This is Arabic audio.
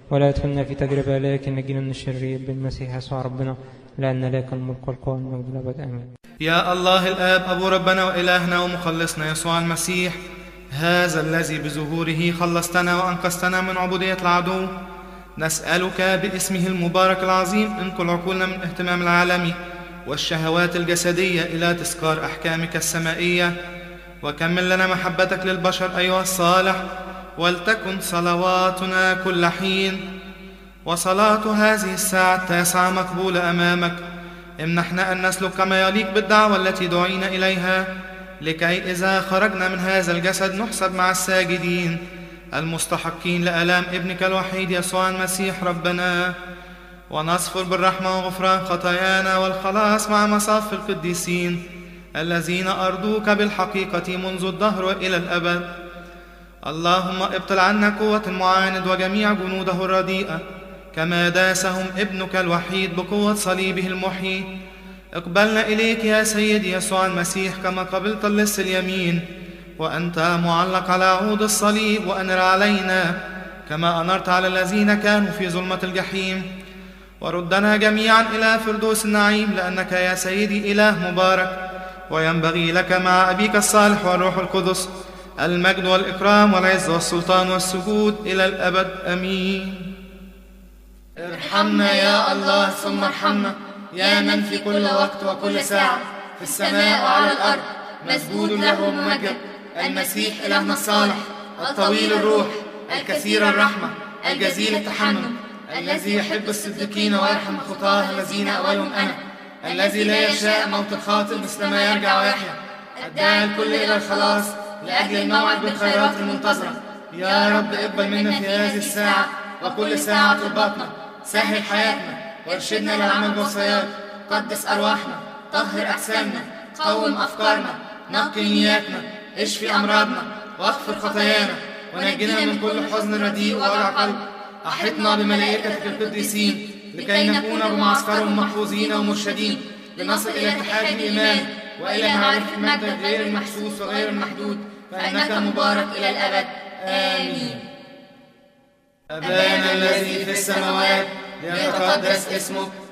ولا يدخلنا في تجربة، لكن نجينا من الشرير بالمسيح يسوع ربنا، لأن لك الملك والقوة والمجد الأبد. آمين. يا الله الآب أبو ربنا وإلهنا ومخلصنا يسوع المسيح، هذا الذي بظهوره خلصتنا وأنقذتنا من عبودية العدو، نسألك باسمه المبارك العظيم انقل عقولنا من اهتمام العالم والشهوات الجسدية إلى تذكار أحكامك السمائية، وكمل لنا محبتك للبشر أيها الصالح، ولتكن صلواتنا كل حين وصلاة هذه الساعة التاسعة مقبولة أمامك. امنحنا أن نسلك كما يليق بالدعوة التي دعينا إليها، لكي إذا خرجنا من هذا الجسد نحسب مع الساجدين المستحقين لآلام ابنك الوحيد يسوع المسيح ربنا، ونصفر بالرحمة وغفران خطايانا والخلاص مع مصاف القديسين الذين أرضوك بالحقيقة منذ الدهر وإلى الأبد. اللهم ابطل عنا قوة المعاند وجميع جنوده الرديئة، كما داسهم ابنك الوحيد بقوة صليبه المحيي. اقبلنا إليك يا سيدي يسوع المسيح كما قبلت اللص اليمين وأنت معلق على عود الصليب، وأنر علينا كما أنرت على الذين كانوا في ظلمة الجحيم، وردنا جميعا إلى فردوس النعيم، لأنك يا سيدي إله مبارك، وينبغي لك مع أبيك الصالح والروح القدس المجد والإكرام والعز والسلطان والسجود إلى الأبد. أمين. ارحمنا يا الله ثم ارحمنا، يا من في كل وقت وكل ساعة في السماء وعلى الأرض مسجود له وممجد، المسيح إلهنا الصالح الطويل الروح الكثير الرحمة الجزيل التحنن، الذي يحب الصديقين ويرحم الخطاة الذين أولهم أنا، الذي لا يشاء موت الخاطئ مثل ما يرجع ويحيا، الداعي الكل إلى الخلاص لأجل الموعد بالخيرات المنتظرة. يا رب اقبل منا في هذه الساعة وكل ساعة طلباتنا، سهل حياتنا وارشدنا للعمل بوصاياك، قدس أرواحنا، طهر أجسامنا، قوم أفكارنا، نقي نياتنا، اشفي أمراضنا واغفر خطايانا، ونجنا من كل حزن رديء ووجع قلب. أحطنا بملائكتك القديسين لكي نكون بمعسكرهم محفوظين ومرشدين، لنصل إلى اتحاد الإيمان وإلى معرفة المجد غير المحسوس وغير المحدود، فإنك مبارك إلى الأبد. آمين. أبانا الذي في السماوات، ليتقدس اسمك،